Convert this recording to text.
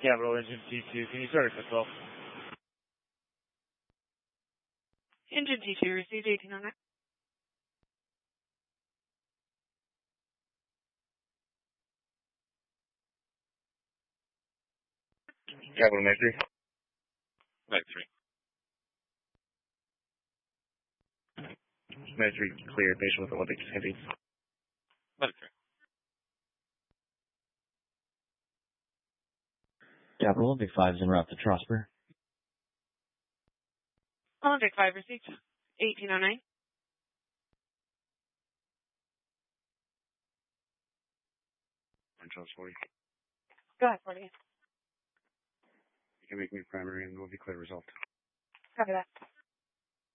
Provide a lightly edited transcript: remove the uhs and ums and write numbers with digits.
Capital Engine T2, can you start at 12? Engine T2 received 1809. Capital Mag 3. Mag 3. Mag 3 clear, patient with Olympic heavy. Mag 3. Capital Olympic 5 is en route to Trosper. Olympic 5 received 1809. Charles 40. Go ahead, 40. You can make me primary and we'll be clear result. Copy that.